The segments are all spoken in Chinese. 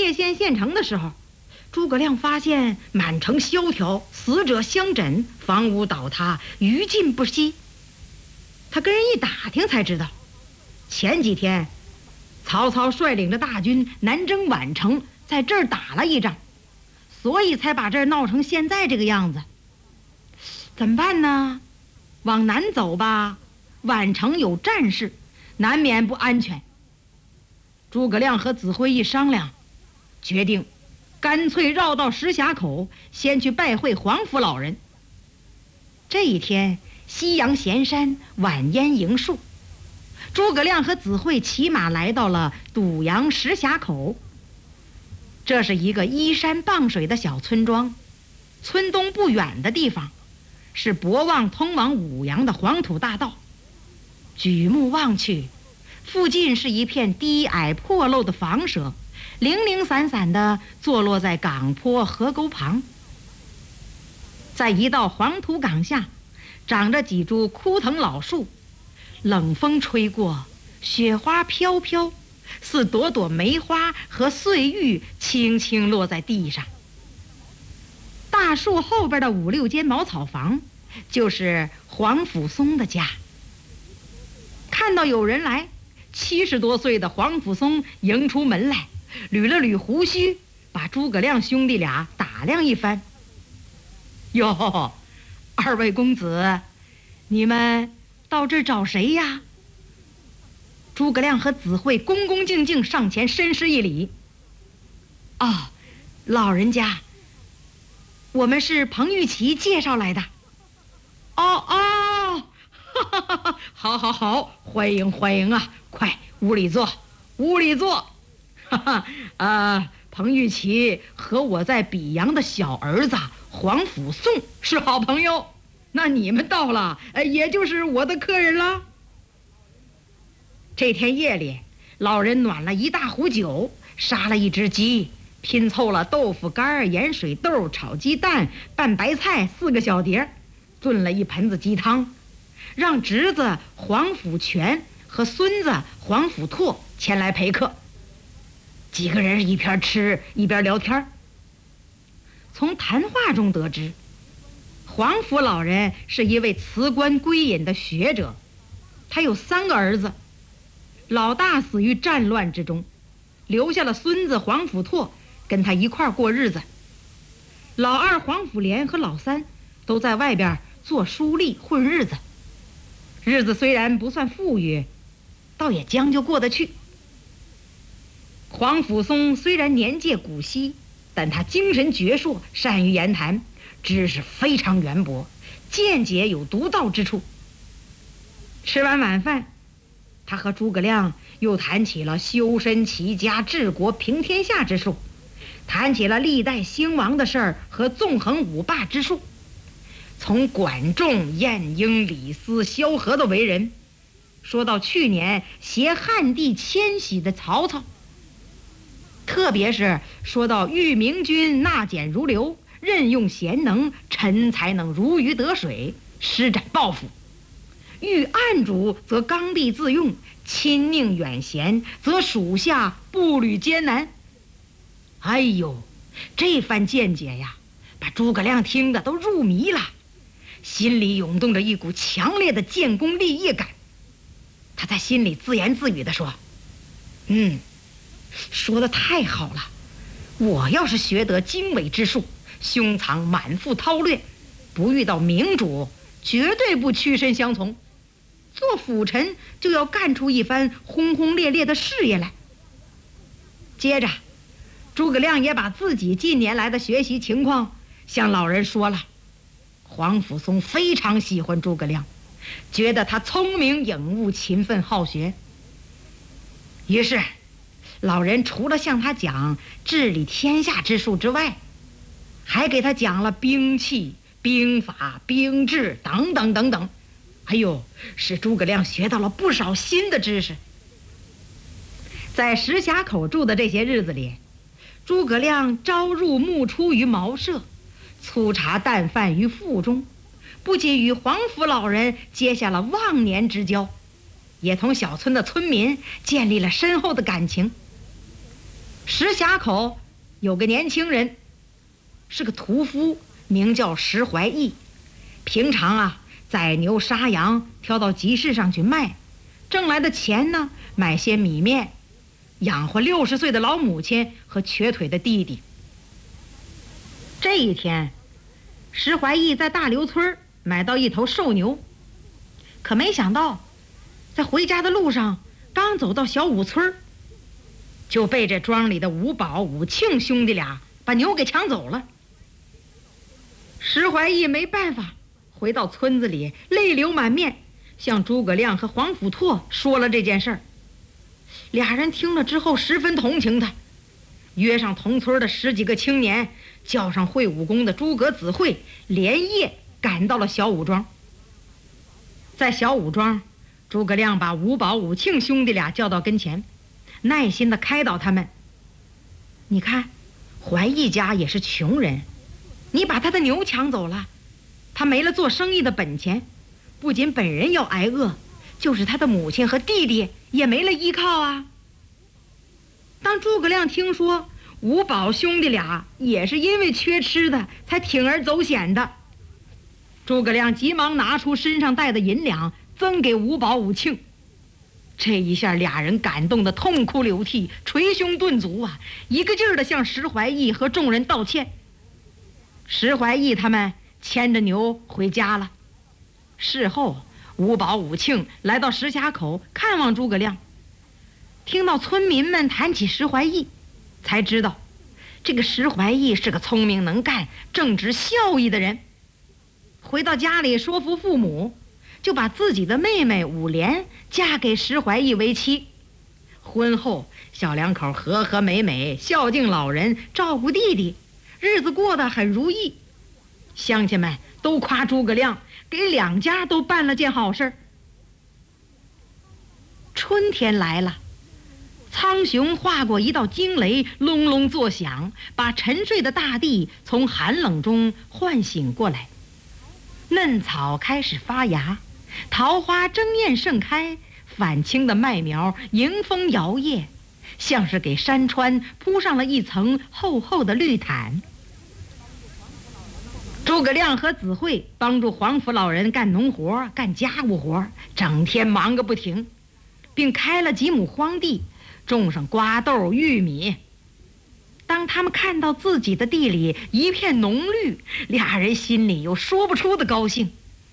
叶县县城的时候，诸葛亮发现满城萧条，死者相枕，房屋倒塌，余烬不息。他跟人一打听才知道，前几天曹操率领着大军南征宛城，在这儿打了一仗，所以才把这儿闹成现在这个样子。怎么办呢？往南走吧，宛城有战事，难免不安全。诸葛亮和子辉一商量，决定干脆绕到石峡口，先去拜会皇甫老人。这一天，夕阳闲山，晚烟迎树，诸葛亮和子辉骑马来到了堵阳石峡口。这是一个依山傍水的小村庄，村东不远的地方是博望通往武阳的黄土大道。举目望去，附近是一片低矮破漏的房舍，零零散散地坐落在港坡河沟旁。在一道黄土岗下，长着几株枯藤老树，冷风吹过，雪花飘飘，似朵朵梅花和碎玉轻轻落在地上。大树后边的5、6间茅草房，就是黄甫松的家。看到有人来，70多岁的黄甫松迎出门来，捋了捋胡须，把诸葛亮兄弟俩打量一番。哟，二位公子，你们到这儿找谁呀？诸葛亮和子辉恭恭敬敬上前深施一礼。哦，老人家，我们是彭玉琪介绍来的。哦，哈哈哈，好好好，欢迎欢迎啊！快屋里坐，屋里坐。哈哈，彭玉琪和我在比阳的小儿子黄甫颂是好朋友，那你们到了，也就是我的客人了。这天夜里，老人暖了一大壶酒，杀了一只鸡，拼凑了豆腐干、盐水豆、炒鸡蛋、拌白菜4个小碟，炖了一盆子鸡汤，让侄子黄甫全和孙子黄甫拓前来陪客。几个人一边吃一边聊天。从谈话中得知，黄甫老人是一位辞官归隐的学者，他有3个儿子，老大死于战乱之中，留下了孙子黄甫拓跟他一块儿过日子。老二黄甫廉和老三都在外边做书吏混日子，日子虽然不算富裕，倒也将就过得去。黄甫松虽然年届古稀，但他精神矍铄，善于言谈，知识非常渊博，见解有独到之处。吃完晚饭，他和诸葛亮又谈起了修身齐家治国平天下之术，谈起了历代兴亡的事儿和纵横五霸之术，从管仲、晏婴、李斯、萧何的为人，说到去年挟汉地迁徙的曹操，特别是说到豫明军纳谏如流，任用贤能，臣才能如鱼得水，施展抱负；遇暗主则刚愎自用，亲佞远贤则属下步履艰难。哎呦，这番见解呀，把诸葛亮听得都入迷了，心里涌动着一股强烈的建功立业感。他在心里自言自语地说：说得太好了，我要是学得经纬之术，胸藏满腹韬略，不遇到明主，绝对不屈身相从，做辅臣就要干出一番轰轰烈烈的事业来。接着诸葛亮也把自己近年来的学习情况向老人说了。黄甫松非常喜欢诸葛亮，觉得他聪明颖悟，勤奋好学。于是老人除了向他讲治理天下之术之外，还给他讲了兵器、兵法、兵制等等等等。哎呦，使诸葛亮学到了不少新的知识。在石峡口住的这些日子里，诸葛亮朝入暮出于茅舍，粗茶淡饭于腹中，不仅与黄甫老人结下了忘年之交，也同小村的村民建立了深厚的感情。 石峡口有个年轻人，是个屠夫，名叫石怀义。平常宰牛杀羊，挑到集市上去卖，挣来的钱呢，买些米面，养活60岁的老母亲和瘸腿的弟弟。这一天，石怀义在大刘村买到一头瘦牛，可没想到，在回家的路上，刚走到小武村，就被这庄里的武保、武庆兄弟俩把牛给抢走了。石怀义没办法，回到村子里，泪流满面，向诸葛亮和黄甫拓说了这件事儿。俩人听了之后十分同情他，约上同村的10几个青年，叫上会武功的诸葛子慧，连夜赶到了小武庄。在小武庄，诸葛亮把武保、武庆兄弟俩叫到跟前，耐心地开导他们：你看，怀义家也是穷人，你把他的牛抢走了，他没了做生意的本钱，不仅本人要挨饿，就是他的母亲和弟弟也没了依靠啊。当诸葛亮听说武保兄弟俩也是因为缺吃的才铤而走险的，诸葛亮急忙拿出身上带的银两赠给武保、武庆。这一下俩人感动得痛哭流涕，捶胸顿足一个劲儿地向石怀义和众人道歉。石怀义他们牵着牛回家了。事后，武保、武庆来到石峡口看望诸葛亮，听到村民们谈起石怀义，才知道这个石怀义是个聪明能干、正直孝义的人。回到家里说服父母，就把自己的妹妹武莲嫁给石怀义为妻。婚后，小两口和和美美，孝敬老人，照顾弟弟，日子过得很如意。乡亲们都夸诸葛亮给两家都办了件好事。春天来了，苍穹划过一道惊雷，隆隆作响，把沉睡的大地从寒冷中唤醒过来。嫩草开始发芽，桃花争艳盛开，返青的麦苗迎风摇曳，像是给山川铺上了一层厚厚的绿毯。诸葛亮和子慧帮助黄甫老人干农活、干家务活，整天忙个不停，并开了几亩荒地，种上瓜豆、玉米。当他们看到自己的地里一片浓绿，俩人心里有说不出的高兴。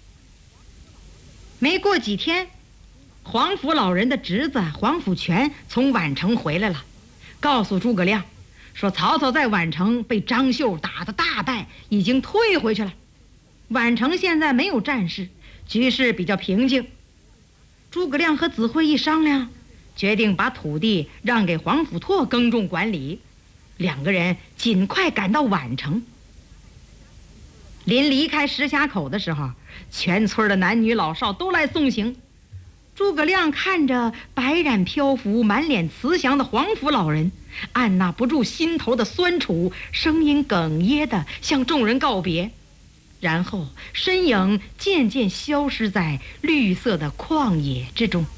没过几天，黄甫老人的侄子黄甫全从宛城回来了，告诉诸葛亮说曹操在宛城被张绣打得大败，已经退回去了。宛城现在没有战事，局势比较平静。诸葛亮和子慧一商量，决定把土地让给黄甫拓耕种管理，两个人尽快赶到宛城。临离开石峡口的时候，全村的男女老少都来送行。诸葛亮看着白髯漂浮、满脸慈祥的黄甫老人，按捺不住心头的酸楚，声音哽咽地向众人告别，然后身影渐渐消失在绿色的旷野之中。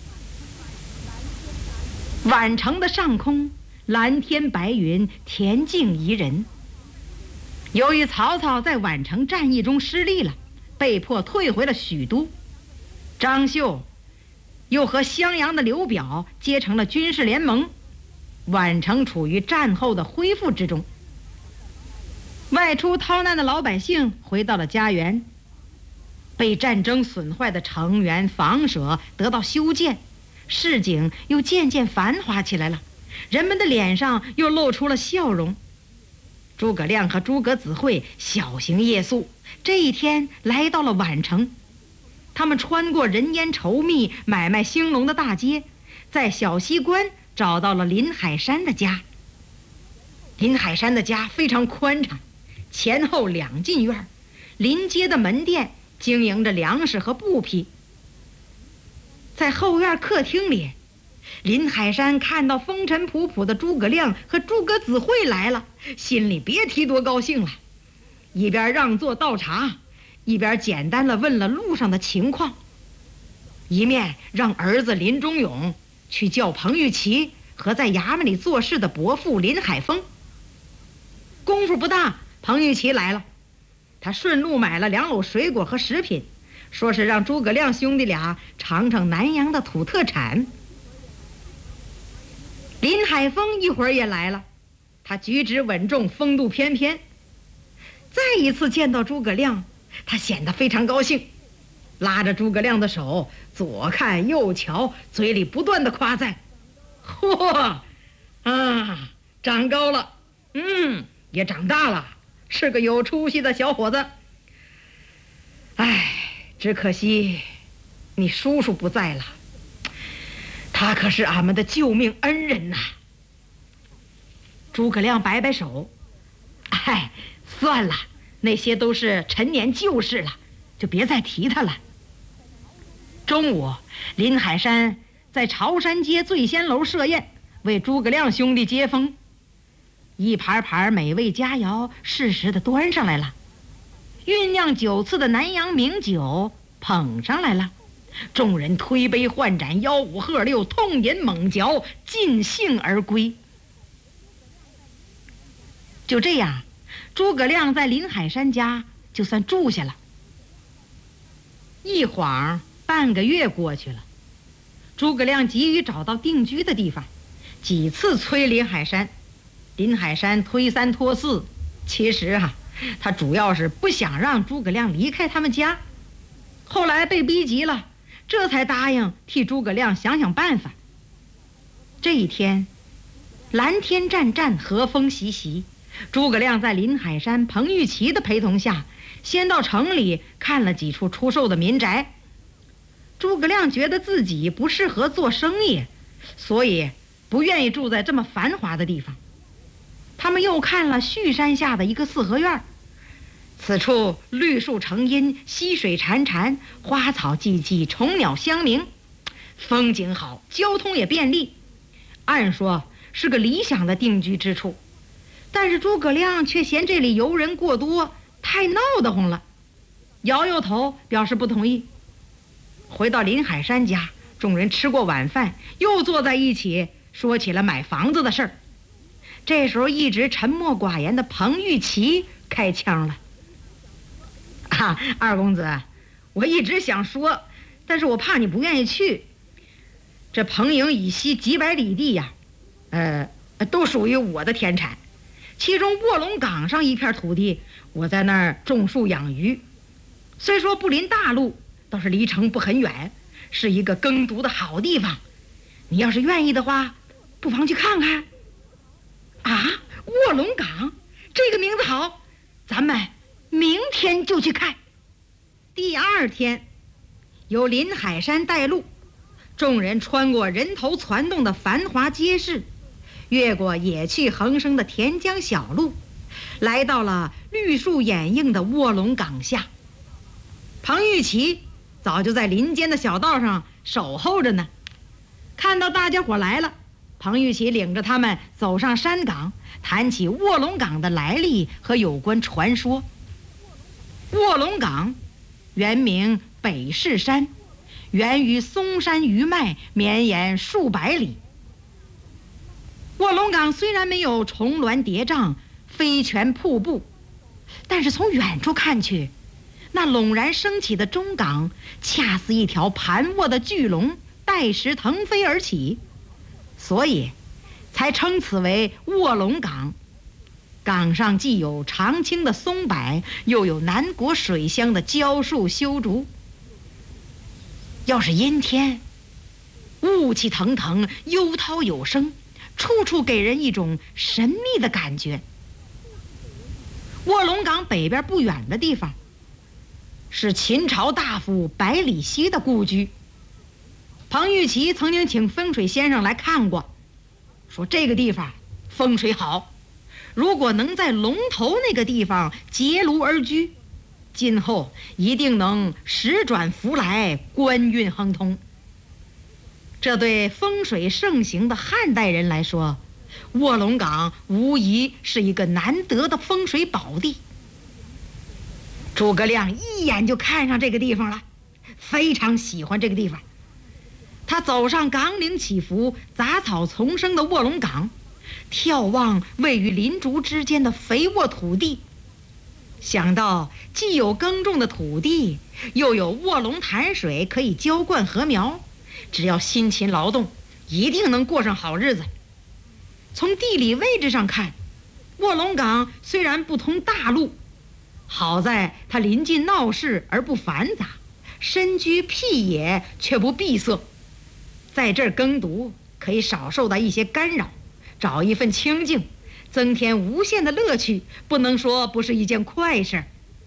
宛城的上空，蓝天白云，恬静宜人。由于曹操在宛城战役中失利了，被迫退回了许都，张绣又和襄阳的刘表结成了军事联盟，宛城处于战后的恢复之中。外出逃难的老百姓回到了家园，被战争损坏的城垣房舍得到修建，市井又渐渐繁华起来了，人们的脸上又露出了笑容。诸葛亮和诸葛子慧小行夜宿，这一天来到了宛城。他们穿过人烟稠密、买卖兴隆的大街，在小西关找到了林海山的家。林海山的家非常宽敞，前后2进院，临街的门店经营着粮食和布匹。在后院客厅里，林海山看到风尘仆仆的诸葛亮和诸葛子慧来了，心里别提多高兴了，一边让座倒茶，一边简单地问了路上的情况，一面让儿子林中勇去叫彭玉琪和在衙门里做事的伯父林海峰。功夫不大，彭玉琪来了，他顺路买了2篓水果和食品，说是让诸葛亮兄弟俩尝尝南阳的土特产。林海峰一会儿也来了，他举止稳重，风度翩翩。再一次见到诸葛亮，他显得非常高兴，拉着诸葛亮的手左看右瞧，嘴里不断的夸赞：嚯啊，长高了，也长大了，是个有出息的小伙子。哎，只可惜你叔叔不在了，他可是俺们的救命恩人呐。诸葛亮摆摆手：哎，算了，那些都是陈年旧事了，就别再提他了。中午，林海山在朝山街醉仙楼设宴，为诸葛亮兄弟接风。一盘盘美味佳肴适时的端上来了，酝酿9次的南阳名酒捧上来了，众人推杯换盏，吆五喝六，痛饮猛嚼，尽兴而归。就这样，诸葛亮在林海山家就算住下了。一晃半个月过去了，诸葛亮急于找到定居的地方，几次催林海山。林海山推三拖四，其实他主要是不想让诸葛亮离开他们家。后来被逼急了，这才答应替诸葛亮想想办法。这一天，蓝天湛湛，和风习习，诸葛亮在林海山、彭玉琪的陪同下，先到城里看了几处出售的民宅。诸葛亮觉得自己不适合做生意，所以不愿意住在这么繁华的地方。他们又看了旭山下的一个4合院，此处绿树成荫，溪水潺潺，花草萋萋，虫鸟相鸣，风景好，交通也便利，按说是个理想的定居之处。但是诸葛亮却嫌这里游人过多，太闹得慌了，摇摇头表示不同意。回到林海山家，众人吃过晚饭，又坐在一起说起了买房子的事儿。这时候一直沉默寡言的彭玉琪开腔了：二公子，我一直想说，但是我怕你不愿意去。这彭营以西几百里地呀，都属于我的田产，其中卧龙岗上一片土地，我在那儿种树养鱼，虽说不临大路，倒是离城不很远，是一个耕读的好地方。你要是愿意的话，不妨去看看。卧龙岗，这个名字好，咱们明天就去看。第2天，由林海山带路，众人穿过人头攒动的繁华街市，越过野趣横生的田江小路，来到了绿树掩映的卧龙岗下。彭玉琪早就在林间的小道上守候着呢。看到大家伙来了，彭玉琪领着他们走上山岗，谈起卧龙岗的来历和有关传说。卧龙岗原名北势山，源于嵩山余脉，绵延数百里。卧龙岗虽然没有重峦叠嶂、飞泉瀑布，但是从远处看去，那陡然升起的中岗恰似一条盘卧的巨龙，带石腾飞而起，所以才称此为卧龙岗。岗上既有常青的松柏，又有南国水乡的蕉树修竹。要是阴天，雾气腾腾，幽涛有声，处处给人一种神秘的感觉。卧龙岗北边不远的地方，是秦朝大夫百里奚的故居。彭玉琪曾经请风水先生来看过，说这个地方风水好，如果能在龙头那个地方结庐而居，今后一定能时转福来，官运亨通。这对风水盛行的汉代人来说，卧龙岗无疑是一个难得的风水宝地。诸葛亮一眼就看上这个地方了，非常喜欢这个地方。 他走上岗岭起伏、杂草丛生的卧龙岗，眺望位于林竹之间的肥沃土地，想到既有耕种的土地，又有卧龙潭水可以浇灌禾苗，只要辛勤劳动，一定能过上好日子。从地理位置上看，卧龙岗虽然不通大路，好在它临近闹市而不繁杂，深居僻野却不闭塞。在这儿耕读可以少受到一些干扰，找一份清静，增添无限的乐趣，不能说不是一件快事。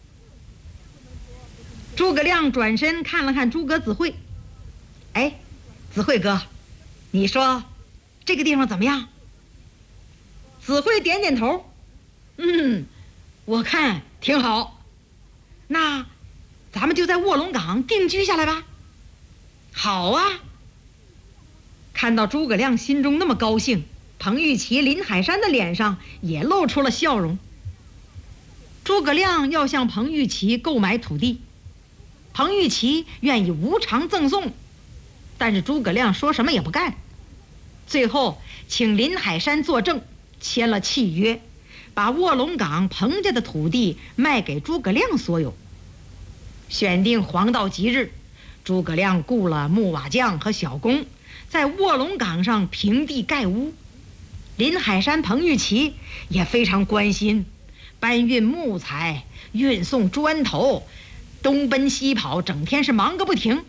诸葛亮转身看了看诸葛子慧，哎，子慧哥，你说这个地方怎么样？子慧点点头，我看挺好。那咱们就在卧龙岗定居下来吧。好啊。看到诸葛亮心中那么高兴，彭玉琪、林海山的脸上也露出了笑容。诸葛亮要向彭玉琪购买土地，彭玉琪愿意无偿赠送，但是诸葛亮说什么也不干。最后请林海山作证，签了契约，把卧龙岗彭家的土地卖给诸葛亮所有。选定黄道吉日，诸葛亮雇了木瓦匠和小工，在卧龙岗上平地盖屋。林海山、彭玉琪也非常关心，搬运木材、运送砖头，东奔西跑，整天是忙个不停。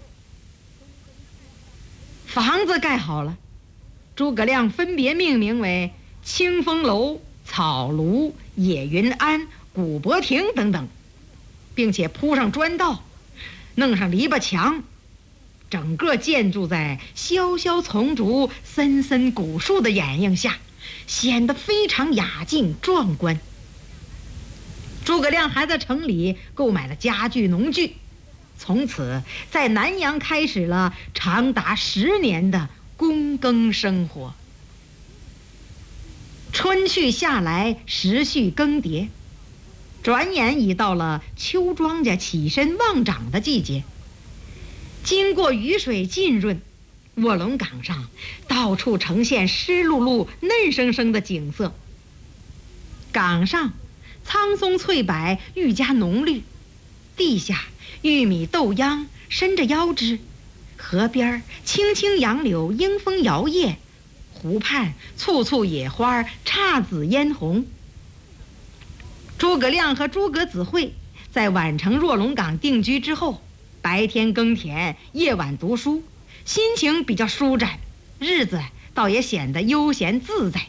房子盖好了，诸葛亮分别命名为清风楼、草庐、野云庵、古柏亭等等，并且铺上砖道，弄上篱笆墙，整个建筑在萧萧丛竹、森森古树的掩映下，显得非常雅静壮观。诸葛亮还在城里购买了家具农具，从此在南阳开始了长达10年的躬耕生活。春去夏来，时序更迭，转眼已到了秋庄稼起身旺长的季节。经过雨水浸润，卧龙岗上到处呈现湿漉漉、嫩生生的景色。岗上苍松翠柏愈加浓绿，地下玉米豆秧伸着腰枝，河边青青杨柳迎风摇曳，湖畔簇簇野花姹紫嫣红。诸葛亮和诸葛子慧在宛城卧龙岗定居之后，白天耕田，夜晚读书，心情比较舒展，日子倒也显得悠闲自在。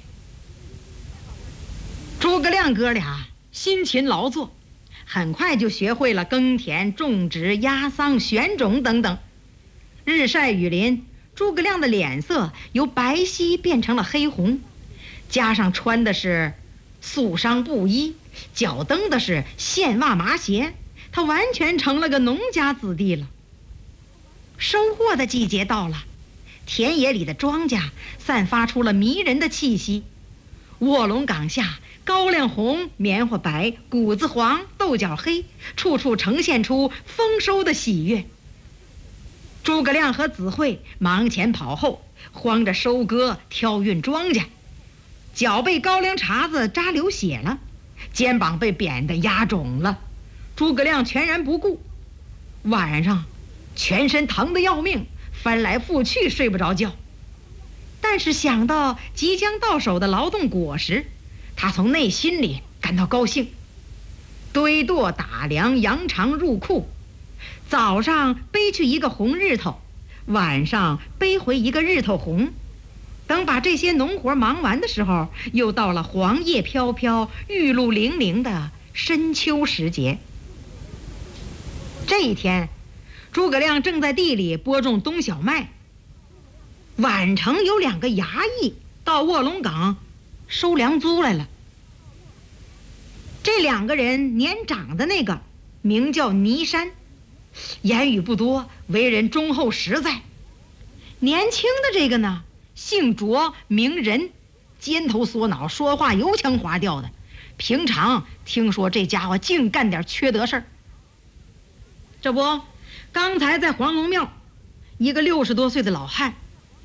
诸葛亮哥俩辛勤劳作，很快就学会了耕田、种植、压桑、选种等等。日晒雨淋，诸葛亮的脸色由白皙变成了黑红，加上穿的是素裳布衣，脚蹬的是线袜麻鞋，他完全成了个农家子弟了。收获的季节到了，田野里的庄稼散发出了迷人的气息。卧龙岗下，高粱红、棉花白、谷子黄、豆角黑，处处呈现出丰收的喜悦。诸葛亮和子慧忙前跑后，慌着收割、挑运庄稼，脚被高粱茬子扎流血了，肩膀被扁得压肿了，诸葛亮全然不顾。晚上全身疼得要命，翻来覆去睡不着觉。但是想到即将到手的劳动果实，他从内心里感到高兴。堆垛打粮，扬长入库，早上背去一个红日头，晚上背回一个日头红。等把这些农活忙完的时候，又到了黄叶飘飘、玉露零零的深秋时节。这一天，诸葛亮正在地里播种冬小麦，宛城有2个衙役到卧龙岗收粮租来了。这2个人，年长的那个名叫倪山，言语不多，为人忠厚实在。年轻的这个呢，姓卓名仁，尖头缩脑，说话油腔滑调的。平常听说这家伙净干点缺德事儿。这不，刚才在黄龙庙，一个60多岁的老汉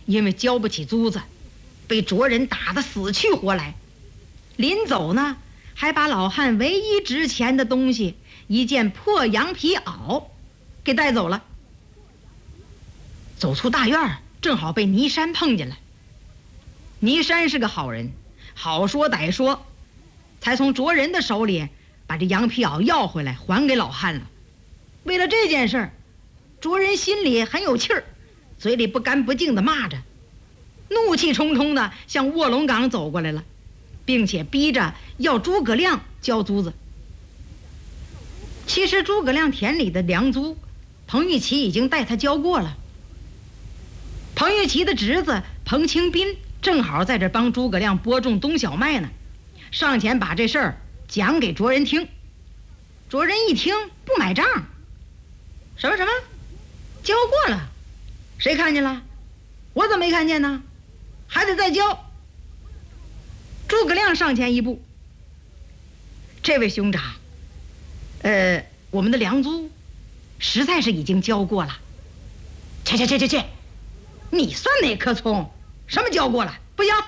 因为交不起租子，被卓人打得死去活来。临走呢，还把老汉唯一值钱的东西一件破羊皮袄给带走了。走出大院，正好被倪山碰见了。倪山是个好人，好说歹说，才从卓人的手里把这羊皮袄要回来，还给老汉了。为了这件事儿，卓人心里很有气儿，嘴里不干不净地骂着，怒气冲冲地向卧龙岗走过来了，并且逼着要诸葛亮交租子。其实诸葛亮田里的粮租，彭玉琪已经带他交过了。彭玉琪的侄子彭清斌正好在这帮诸葛亮播种冬小麦呢，上前把这事儿讲给卓人听。卓人一听不买账，什么交过了？谁看见了？我怎么没看见呢？还得再交。诸葛亮上前一步，这位兄长，我们的粮租实在是已经交过了。去，你算哪棵葱？什么交过了？不交。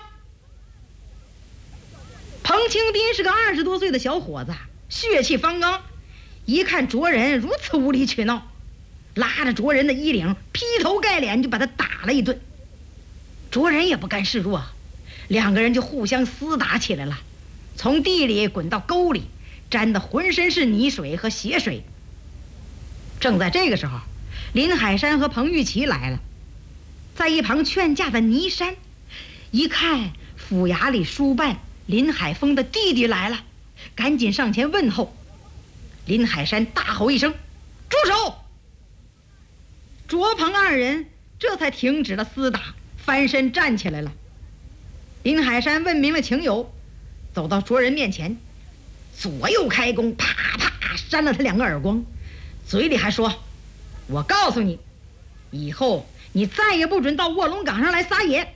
彭清斌是个20多岁的小伙子，血气方刚，一看卓人如此无理取闹，拉着卓人的衣领，劈头盖脸就把他打了一顿。卓人也不甘示弱，两个人就互相厮打起来了，从地里滚到沟里，沾得浑身是泥水和血水。正在这个时候，林海山和彭玉琪来了。在一旁劝架的倪山一看府衙里书办林海峰的弟弟来了，赶紧上前问候。林海山大吼一声：“住手！”卓鹏二人这才停止了厮打，翻身站起来了。林海山问明了情由，走到卓人面前，左右开弓，啪啪扇了他2个耳光，嘴里还说：“我告诉你，以后你再也不准到卧龙岗上来撒野。”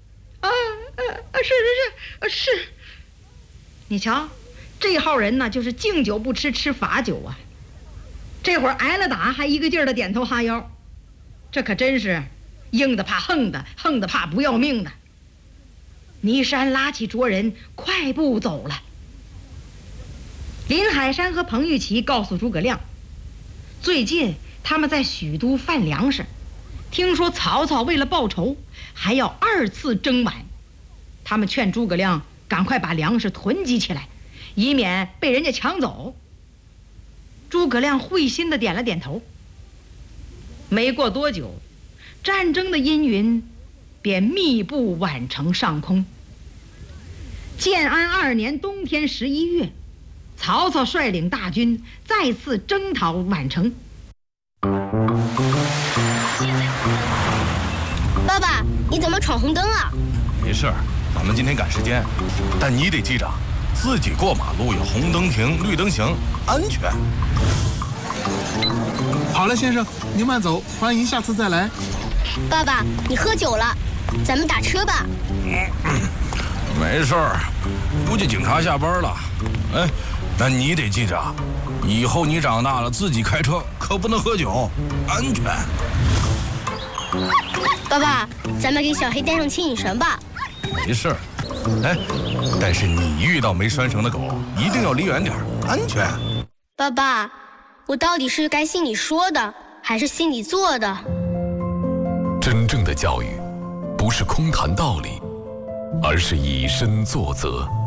是。你瞧，这号人呢，就是敬酒不吃吃罚酒啊。这会儿挨了打还一个劲儿的点头哈腰，这可真是硬的怕横的，横的怕不要命的。倪山拉起卓人快步走了。林海山和彭玉琪告诉诸葛亮，最近他们在许都贩粮食，听说曹操为了报仇还要2次征皖，他们劝诸葛亮赶快把粮食囤积起来，以免被人家抢走。诸葛亮会心地点了点头。没过多久，战争的阴云便密布宛城上空。建安2年冬天11月，曹操率领大军再次征讨宛城。 爸爸，你怎么闯红灯啊？ 没事儿，咱们今天赶时间，但你得记着，自己过马路有红灯停，绿灯行，安全。 好了，先生，您慢走，欢迎下次再来。 爸爸，你喝酒了，咱们打车吧。 没事儿，估计警察下班了。哎，但你得记着，以后你长大了自己开车可不能喝酒，安全。 爸爸，咱们给小黑带上牵引绳吧。 没事儿，哎，但是你遇到没拴绳的狗，一定要离远点，安全。 爸爸，我到底是该信你说的，还是信你做的？ 真正的教育，不是空谈道理，而是以身作则。